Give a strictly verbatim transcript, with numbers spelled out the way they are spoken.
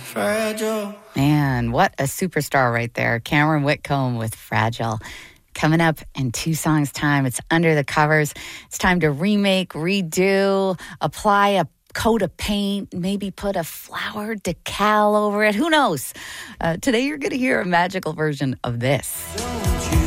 Fragile. Man, what a superstar right there. Cameron Whitcomb with Fragile. Coming up in two songs' time, it's Under the Covers. It's time to remake, redo, apply a coat of paint, maybe put a flower decal over it. Who knows? Uh, today you're going to hear a magical version of this.